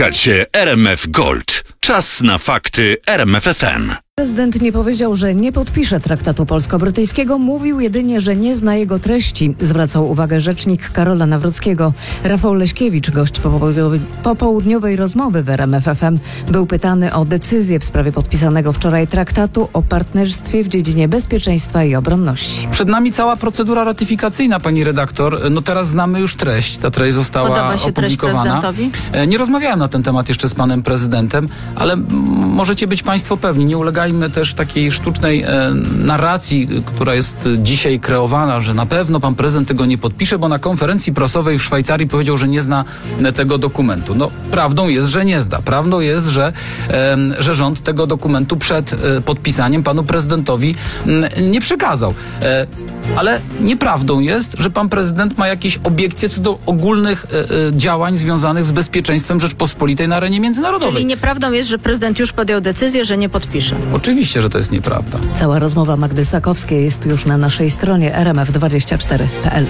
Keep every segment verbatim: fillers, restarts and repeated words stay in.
Słuchacie R M F Gold. Czas na fakty R M F F M. Prezydent nie powiedział, że nie podpisze traktatu polsko-brytyjskiego, mówił jedynie, że nie zna jego treści. Zwracał uwagę rzecznik Karola Nawrockiego. Rafał Leśkiewicz, gość popołudniowej, popołudniowej rozmowy w R M F F M, był pytany o decyzję w sprawie podpisanego wczoraj traktatu o partnerstwie w dziedzinie bezpieczeństwa i obronności. Przed nami cała procedura ratyfikacyjna, pani redaktor. No teraz znamy już treść. Ta treść została Podoba się treść opublikowana. prezydentowi? Nie rozmawiałem na ten temat jeszcze z panem prezydentem, ale m- możecie być państwo pewni, nie ulegajmy też takiej sztucznej e, narracji, która jest dzisiaj kreowana, że na pewno pan prezydent tego nie podpisze, bo na konferencji prasowej w Szwajcarii powiedział, że nie zna tego dokumentu. No, prawdą jest, że nie zna. Prawdą jest, że, e, że rząd tego dokumentu przed e, podpisaniem panu prezydentowi m, nie przekazał. E, ale nieprawdą jest, że pan prezydent ma jakieś obiekcje co do ogólnych e, e, działań związanych z bezpieczeństwem Rzeczpospolitej na arenie międzynarodowej. Czyli nieprawdą jest, że prezydent już podjął decyzję, że nie podpisze. Oczywiście, że to jest nieprawda. Cała rozmowa Magdy Sakowskiej jest już na naszej stronie r m f dwadzieścia cztery kropka p l.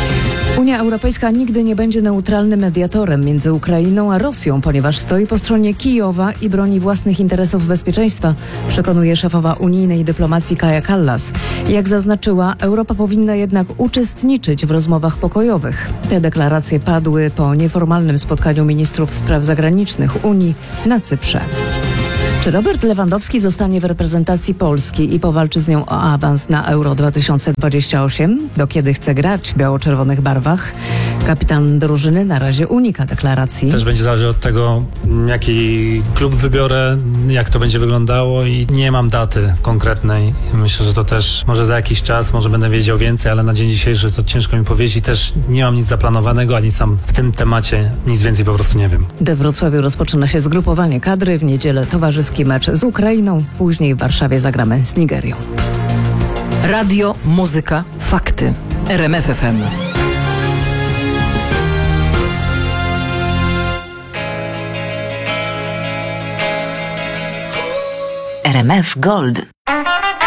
Unia Europejska nigdy nie będzie neutralnym mediatorem między Ukrainą a Rosją, ponieważ stoi po stronie Kijowa i broni własnych interesów bezpieczeństwa, przekonuje szefowa unijnej dyplomacji Kaja Kallas. Jak zaznaczyła, Europa powinna jednak uczestniczyć w rozmowach pokojowych. Te deklaracje padły po nieformalnym spotkaniu ministrów spraw zagranicznych Unii na Cyprze. Czy Robert Lewandowski zostanie w reprezentacji Polski i powalczy z nią o awans na Euro dwa tysiące dwadzieścia osiem? Do kiedy chce grać w biało-czerwonych barwach? Kapitan drużyny na razie unika deklaracji. Też będzie zależeć od tego, jaki klub wybiorę, jak to będzie wyglądało i nie mam daty konkretnej. Myślę, że to też może za jakiś czas, może będę wiedział więcej, ale na dzień dzisiejszy to ciężko mi powiedzieć. Też nie mam nic zaplanowanego, ani sam w tym temacie nic więcej po prostu nie wiem. We Wrocławiu rozpoczyna się zgrupowanie kadry. W niedzielę towarzyski mecz z Ukrainą, później w Warszawie zagramy z Nigerią. Radio, muzyka, fakty. R M F F M. R M F Gold.